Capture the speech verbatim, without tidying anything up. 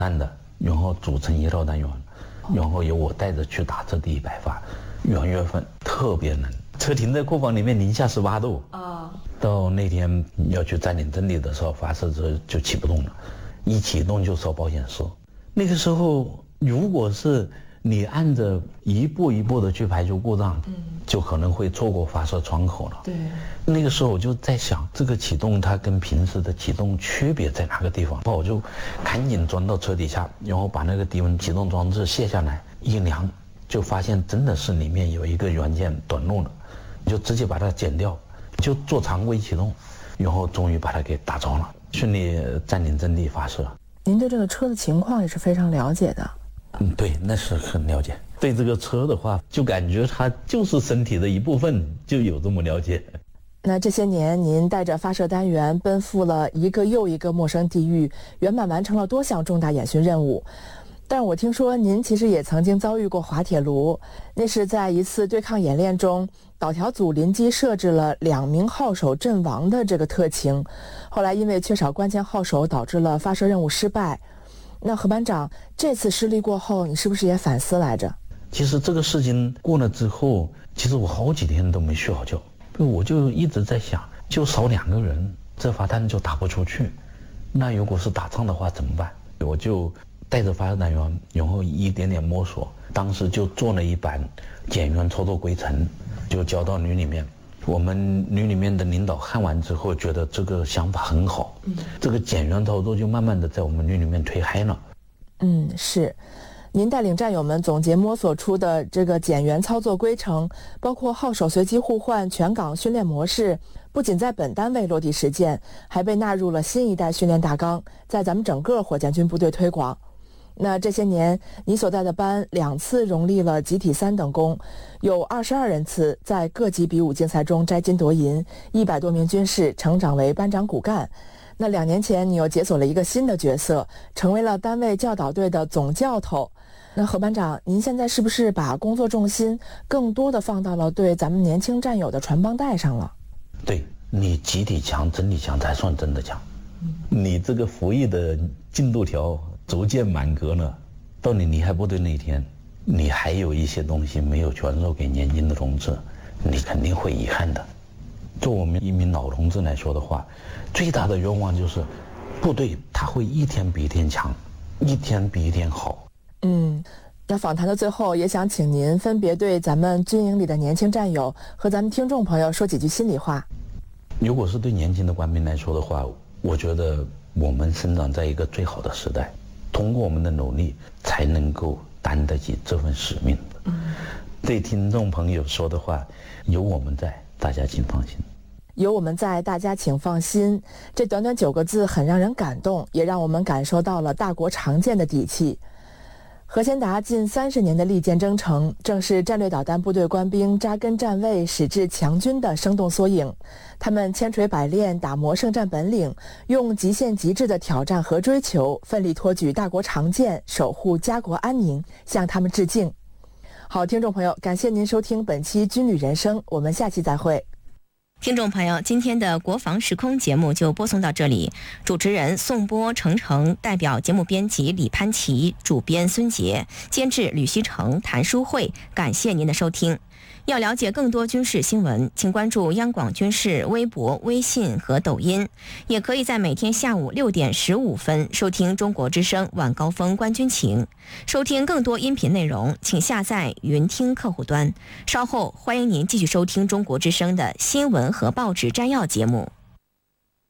男的，然后组成一套单元，然后由我带着去打这第一百发。元月份特别冷，车停在库房里面零下十八度啊。到那天要去占领阵地的时候，发射车就启不动了，一启动就烧保险丝。那个时候，如果是你按着一步一步的去排除故障，嗯，就可能会错过发射窗口了。 对， 那个时候我就在想，这个启动它跟平时的启动区别在哪个地方？我就赶紧钻到车底下，然后把那个低温启动装置卸下来，一量就发现真的是里面有一个元件短路了，就直接把它剪掉，就做常规启动，然后终于把它给打着了，顺利占领阵地发射。 您对这个车的情况也是非常了解的。 嗯，对，那是很了解。对这个车的话，就感觉它就是身体的一部分，就有这么了解。 那这些年，您带着发射单元奔赴了一个又一个陌生地域，圆满完成了多项重大演训任务。但我听说您其实也曾经遭遇过滑铁卢，那是在一次对抗演练中，导条组临机设置了两名号手阵亡的这个特情，后来因为缺少关键号手，导致了发射任务失败。那何班长，这次失利过后，你是不是也反思来着？ 其实这个事情过了之后，其实我好几天都没睡好觉，我就一直在想，就少两个人，这发弹就打不出去。那如果是打仗的话怎么办？我就带着发射单元，然后一点点摸索，当时就做了一版减员操作规程，就交到旅里面。我们旅里面的领导看完之后，觉得这个想法很好，嗯，这个减员操作就慢慢的在我们旅里面推嗨了。 嗯，是。您带领战友们总结摸索出的这个减员操作规程，包括号手随机互换全岗训练模式，不仅在本单位落地实践，还被纳入了新一代训练大纲，在咱们整个火箭军部队推广。那这些年，你所在的班两次荣立了集体三等功，有二十二人次在各级比武竞赛中摘金夺银，一百多名军士成长为班长骨干。那两年前，你又解锁了一个新的角色，成为了单位教导队的总教头。那何班长，您现在是不是把工作重心更多的放到了对咱们年轻战友的传帮带上了？ 对，你集体强、整体强才算真的强。你这个服役的进度条逐渐满格了，到你离开部队那一天，你还有一些东西没有传授给年轻的同志，你肯定会遗憾的。做我们一名老同志来说的话，最大的愿望就是部队他会一天比一天强，一天比一天好。 嗯，那访谈的最后，也想请您分别对咱们军营里的年轻战友和咱们听众朋友说几句心里话。 如果是对年轻的官兵来说的话，我觉得我们生长在一个最好的时代，通过我们的努力才能够担得起这份使命。嗯，对听众朋友说的话，有我们在，大家请放心。 有我们在，大家请放心。这短短九个字很让人感动，也让我们感受到了大国常见的底气。何先达近三十年的利剑征程，正是战略导弹部队官兵扎根站位、矢志强军的生动缩影。他们千锤百炼，打磨胜战本领，用极限极致的挑战和追求，奋力托举大国长剑，守护家国安宁，向他们致敬。好，听众朋友，感谢您收听本期军旅人生，我们下期再会。 听众朋友，今天的国防时空节目就播送到这里，主持人宋波、程程，代表节目编辑李潘琪，主编孙杰，监制吕希成、谭淑慧，感谢您的收听。要了解更多军事新闻，请关注央广军事微博、微信和抖音，也可以在每天下午六点十五分收听中国之声晚高峰观军情。收听更多音频内容，请下载云听客户端。稍后欢迎您继续收听中国之声的新闻和报纸摘要节目。